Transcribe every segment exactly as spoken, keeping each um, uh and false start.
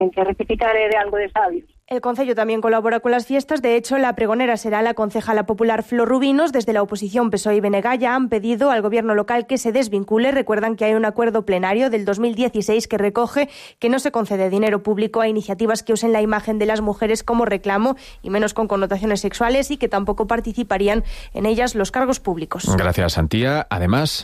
que rectificar de algo de sabios. El Concello también colabora con las fiestas. De hecho, la pregonera será la concejala popular Flor Rubinos. Desde la oposición P S O E y B N G ya han pedido al gobierno local que se desvincule. Recuerdan que hay un acuerdo plenario del dos mil dieciséis que recoge que no se concede dinero público a iniciativas que usen la imagen de las mujeres como reclamo y menos con connotaciones sexuales, y que tampoco participarían en ellas los cargos públicos. Gracias, Antía. Además,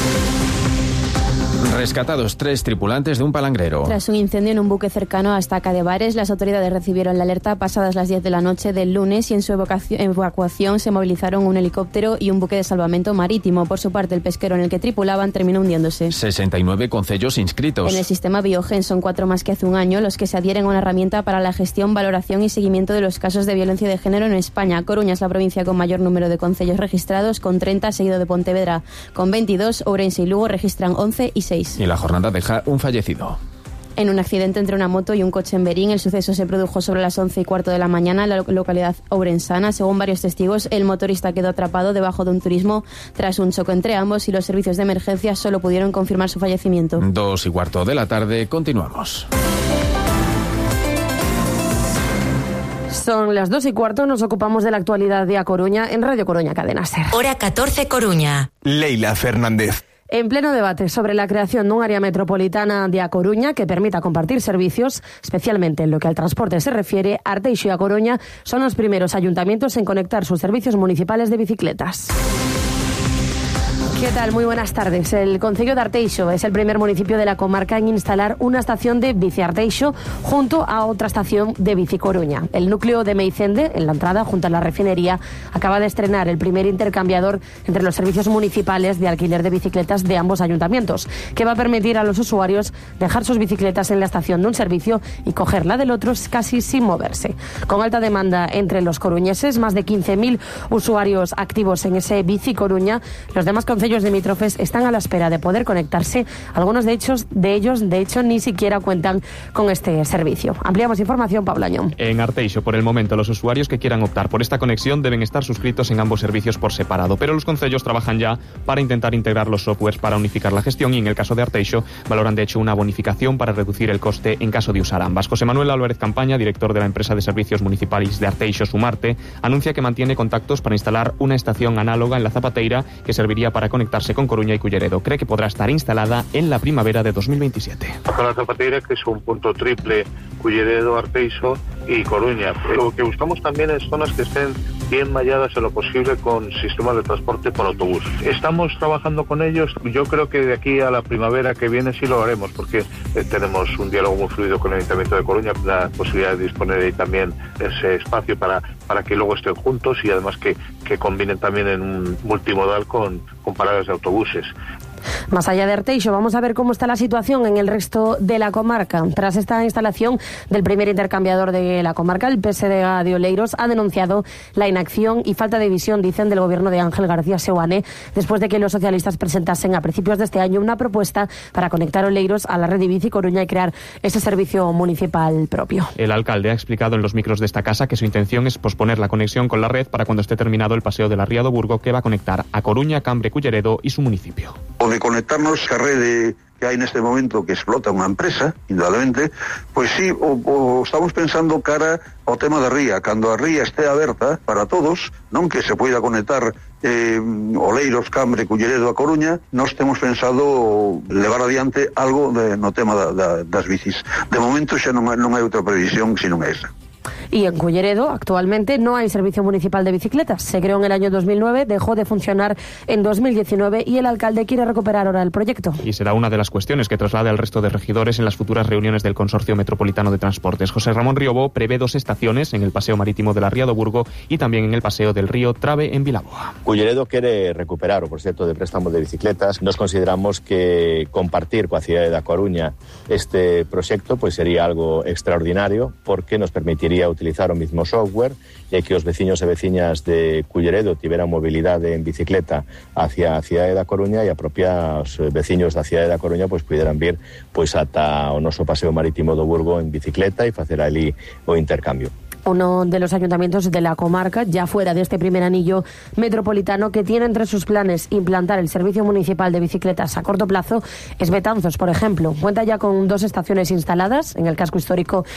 rescatados tres tripulantes de un palangrero. Tras un incendio en un buque cercano a Estaca de Bares, las autoridades recibieron la alerta pasadas las diez de la noche del lunes y en su evacuación se movilizaron un helicóptero y un buque de salvamento marítimo. Por su parte, el pesquero en el que tripulaban terminó hundiéndose. sesenta y nueve concellos inscritos. En el sistema Biogen son cuatro más que hace un año los que se adhieren a una herramienta para la gestión, valoración y seguimiento de los casos de violencia de género en España. Coruña es la provincia con mayor número de concellos registrados, con treinta, seguido de Pontevedra con veintidós. Ourense y Lugo registran once y seis. Y la jornada deja un fallecido. En un accidente entre una moto y un coche en Berín, el suceso se produjo sobre las once y cuarto de la mañana en la localidad ourensana. Según varios testigos, el motorista quedó atrapado debajo de un turismo tras un choque entre ambos y los servicios de emergencia solo pudieron confirmar su fallecimiento. Dos y cuarto de la tarde, continuamos. Son las dos y cuarto, nos ocupamos de la actualidad de A Coruña en Radio Coruña Cadena Ser. Hora catorce Coruña. Leila Fernández. En pleno debate sobre la creación de un área metropolitana de A Coruña que permita compartir servicios, especialmente en lo que al transporte se refiere, Arteixo y A Coruña son los primeros ayuntamientos en conectar sus servicios municipales de bicicletas. ¿Qué tal? Muy buenas tardes. El concello de Arteixo es el primer municipio de la comarca en instalar una estación de Bici Arteixo junto a otra estación de Bici Coruña. El núcleo de Meicende, en la entrada junto a la refinería, acaba de estrenar el primer intercambiador entre los servicios municipales de alquiler de bicicletas de ambos ayuntamientos, que va a permitir a los usuarios dejar sus bicicletas en la estación de un servicio y cogerla del otro casi sin moverse. Con alta demanda entre los coruñeses, más de quince mil usuarios activos en ese Bici Coruña, los demás concellos limítrofes están a la espera de poder conectarse. Algunos de, hechos, de ellos, de hecho, ni siquiera cuentan con este servicio. Ampliamos información, Pablo Añón. En Arteixo, por el momento, los usuarios que quieran optar por esta conexión deben estar suscritos en ambos servicios por separado, pero los concellos trabajan ya para intentar integrar los softwares para unificar la gestión y, en el caso de Arteixo, valoran de hecho una bonificación para reducir el coste en caso de usar ambas. José Manuel Álvarez Campaña, director de la empresa de servicios municipales de Arteixo, Sumarte, anuncia que mantiene contactos para instalar una estación análoga en la Zapateira que serviría para conectarse con Coruña y Culleredo. Cree que podrá estar instalada en la primavera de dos mil veintisiete. Con la Zapateira, que es un punto triple, Culleredo, Arteixo y Coruña. Lo que buscamos también es zonas que estén bien malladas en lo posible con sistemas de transporte por autobús. Estamos trabajando con ellos. Yo creo que de aquí a la primavera que viene sí lo haremos, porque eh, tenemos un diálogo muy fluido con el Ayuntamiento de Coruña, la posibilidad de disponer de ahí también ese espacio para, para que luego estén juntos y además que, que combinen también en un multimodal con, con paradas de autobuses. Más allá de Arteixo, vamos a ver cómo está la situación en el resto de la comarca. Tras esta instalación del primer intercambiador de la comarca, el P S D G de Oleiros ha denunciado la inacción y falta de visión, dicen, del gobierno de Ángel García Seoane, después de que los socialistas presentasen a principios de este año una propuesta para conectar Oleiros a la red de Bici Coruña y crear ese servicio municipal propio. El alcalde ha explicado en los micros de esta casa que su intención es posponer la conexión con la red para cuando esté terminado el paseo de la Ría do Burgo, que va a conectar a Coruña, Cambre, Culleredo y su municipio. O de conectarnos a rede que hay neste momento que explota unha empresa, indudablemente, pois sí, o, o estamos pensando cara ao tema da ría, cando a ría este aberta para todos, non que se poida conectar eh, Oleiros, Cambre, Culleredo a Coruña, nós temos pensado levar adiante algo de, no tema da, da, das bicis. De momento xa non, non hai outra previsión senón esa. Y en Culleredo, actualmente, no hay servicio municipal de bicicletas. Se creó en el año dos mil nueve, dejó de funcionar en dos mil diecinueve y el alcalde quiere recuperar ahora el proyecto. Y será una de las cuestiones que traslade al resto de regidores en las futuras reuniones del Consorcio Metropolitano de Transportes. José Ramón Riobó prevé dos estaciones en el Paseo Marítimo de la Ría do Burgo y también en el Paseo del Río Trave en Vilaboa. Culleredo quiere recuperar o proxecto de préstamo de bicicletas. Nos consideramos que compartir coa cidade da Coruña este proxecto pois sería algo extraordinario, porque nos permitiría utilizar o mismo software e que os veciños e veciñas de Culleredo tiveran mobilidade en bicicleta hacia a cidade da Coruña e a propia os veciños da cidade da Coruña pois puderan vir pois ata o noso paseo marítimo do Burgo en bicicleta e facer ali o intercambio. uno de los ayuntamientos de la comarca, ya fuera de este primer anillo metropolitano, que tiene entre sus planes implantar el servicio municipal de bicicletas a corto plazo, es Betanzos, por ejemplo. Cuenta ya con dos estaciones instaladas en el casco histórico